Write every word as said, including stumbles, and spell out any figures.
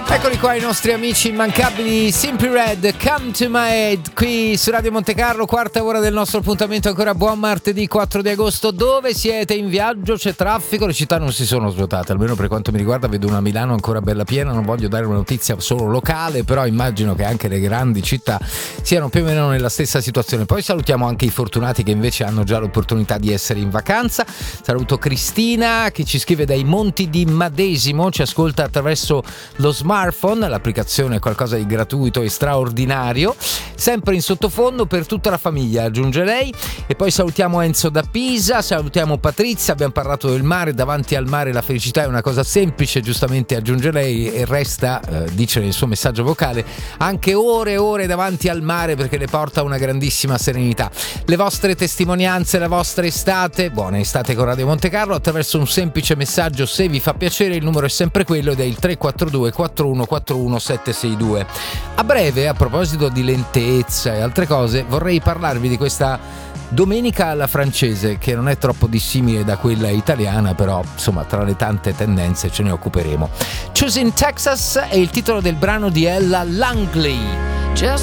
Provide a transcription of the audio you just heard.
Eccoli qua i nostri amici immancabili Simply Red, Come to My Head, qui su Radio Monte Carlo, quarta ora del nostro appuntamento. Ancora buon martedì quattro di agosto. Dove siete? In viaggio? C'è traffico? Le città non si sono svuotate, almeno per quanto mi riguarda. Vedo una Milano ancora bella piena. Non voglio dare una notizia solo locale, però immagino che anche le grandi città siano più o meno nella stessa situazione. Poi salutiamo anche i fortunati che invece hanno già l'opportunità di essere in vacanza. Saluto Cristina che ci scrive dai Monti di Madesimo, ci ascolta attraverso lo smartphone. L'applicazione è qualcosa di gratuito e straordinario, sempre in sottofondo per tutta la famiglia, aggiunge lei. E poi salutiamo Enzo da Pisa, salutiamo Patrizia, abbiamo parlato del mare. Davanti al mare la felicità è una cosa semplice, giustamente aggiunge lei, e resta, eh, dice nel suo messaggio vocale, anche ore e ore davanti al mare perché le porta una grandissima serenità. Le vostre testimonianze, la vostra estate, buona estate con Radio Monte Carlo, attraverso un semplice messaggio, se vi fa piacere. Il numero è sempre quello ed è il tre quattro due quattro uno quattro uno sette sei due. A breve, a proposito di lentezza e altre cose, vorrei parlarvi di questa domenica alla francese, che non è troppo dissimile da quella italiana, però insomma tra le tante tendenze ce ne occuperemo. Choosing Texas è il titolo del brano di Ella Langley. Just